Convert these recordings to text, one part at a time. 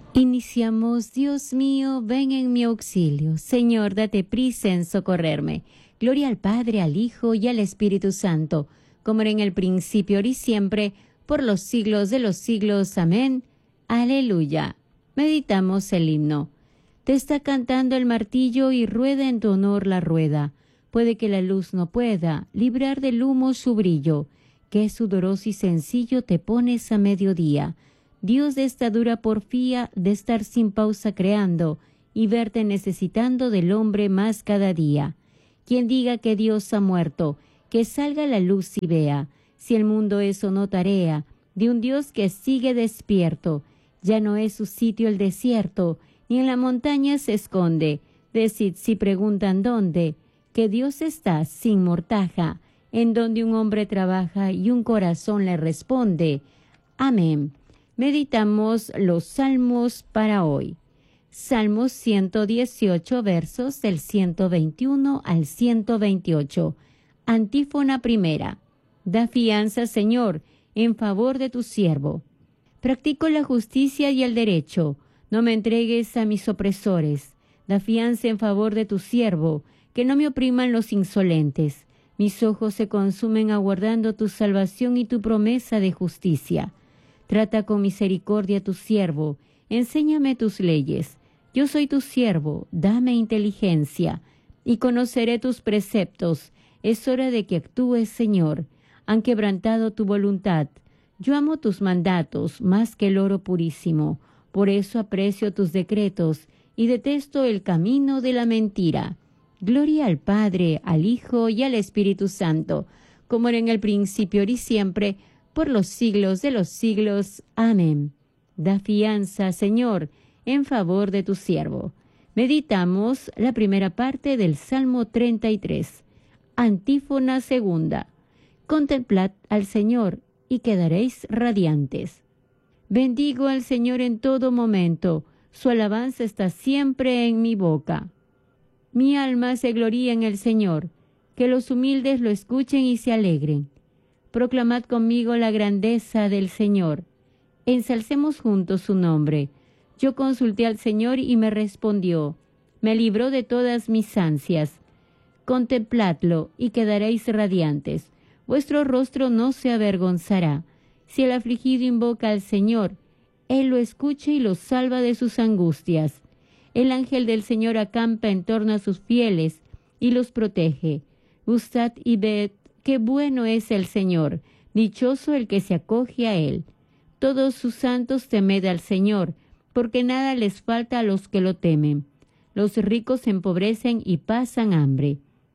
Iniciamos, Dios mío, ven en mi auxilio. Señor, date prisa en socorrerme. Gloria al Padre, al Hijo y al Espíritu Santo, como era en el principio, ahora y siempre, por los siglos de los siglos. Amén. Aleluya. Meditamos el himno. Te está cantando el martillo y rueda en tu honor la rueda. Puede que la luz no pueda librar del humo su brillo. Qué sudoroso y sencillo te pones a mediodía. Dios de esta dura porfía de estar sin pausa creando y verte necesitando del hombre más cada día. Quien diga que Dios ha muerto, que salga la luz y vea, si el mundo es o no tarea, de un Dios que sigue despierto. Ya no es su sitio el desierto, ni en la montaña se esconde. Decid si preguntan dónde, que Dios está sin mortaja, en donde un hombre trabaja y un corazón le responde. Amén. Meditamos los salmos para hoy. Salmos 118, versos del 121 al 128. Antífona primera. Da fianza, Señor, en favor de tu siervo. Practico la justicia y el derecho. No me entregues a mis opresores. Da fianza en favor de tu siervo, que no me opriman los insolentes. Mis ojos se consumen aguardando tu salvación y tu promesa de justicia. Trata con misericordia a tu siervo, enséñame tus leyes. Yo soy tu siervo, dame inteligencia, y conoceré tus preceptos. Es hora de que actúes, Señor. Han quebrantado tu voluntad. Yo amo tus mandatos más que el oro purísimo. Por eso aprecio tus decretos y detesto el camino de la mentira. Gloria al Padre, al Hijo y al Espíritu Santo, como era en el principio, ahora y siempre, por los siglos de los siglos. Amén. Da fianza, Señor, en favor de tu siervo. Meditamos la primera parte del Salmo 33. Antífona segunda. Contemplad al Señor y quedaréis radiantes. Bendigo al Señor en todo momento. Su alabanza está siempre en mi boca. Mi alma se gloría en el Señor. Que los humildes lo escuchen y se alegren. Proclamad conmigo la grandeza del Señor. Ensalcemos juntos su nombre. Yo consulté al Señor y me respondió. Me libró de todas mis ansias. Contempladlo y quedaréis radiantes. Vuestro rostro no se avergonzará. Si el afligido invoca al Señor, Él lo escucha y lo salva de sus angustias. El ángel del Señor acampa en torno a sus fieles y los protege. Gustad y ved qué bueno es el Señor, dichoso el que se acoge a Él. Todos sus santos temed al Señor, porque nada les falta a los que lo temen. Los ricos se empobrecen y pasan hambre.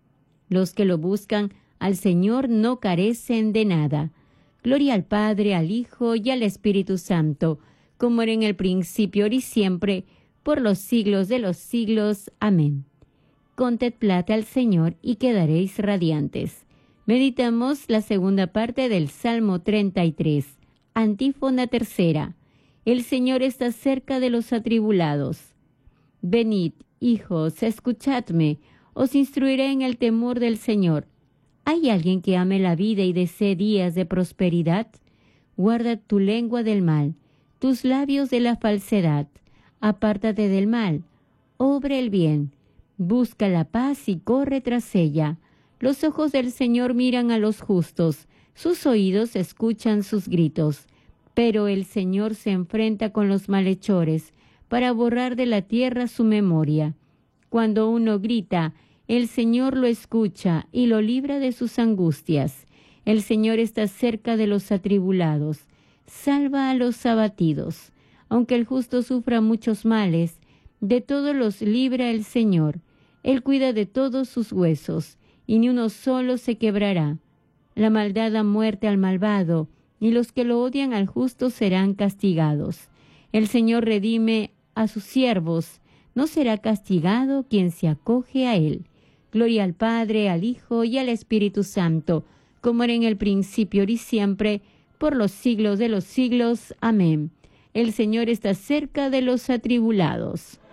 Los que lo buscan al Señor no carecen de nada. Gloria al Padre, al Hijo y al Espíritu Santo, como era en el principio, ahora y siempre, por los siglos de los siglos. Amén. Contemplad al Señor y quedaréis radiantes. Meditamos la segunda parte del Salmo 33. Antífona tercera. El Señor está cerca de los atribulados. Venid, hijos, escuchadme, os instruiré en el temor del Señor. ¿Hay alguien que ame la vida y desee días de prosperidad? Guarda tu lengua del mal, tus labios de la falsedad. Apártate del mal, obra el bien, busca la paz y corre tras ella. Los ojos del Señor miran a los justos, sus oídos escuchan sus gritos. Pero el Señor se enfrenta con los malhechores para borrar de la tierra su memoria. Cuando uno grita, el Señor lo escucha y lo libra de sus angustias. El Señor está cerca de los atribulados, salva a los abatidos. Aunque el justo sufra muchos males, de todos los libra el Señor. Él cuida de todos sus huesos, y ni uno solo se quebrará. La maldad da muerte al malvado, y los que lo odian al justo serán castigados. El Señor redime a sus siervos, no será castigado quien se acoge a Él. Gloria al Padre, al Hijo y al Espíritu Santo, como era en el principio, ahora y siempre, por los siglos de los siglos. Amén. El Señor está cerca de los atribulados.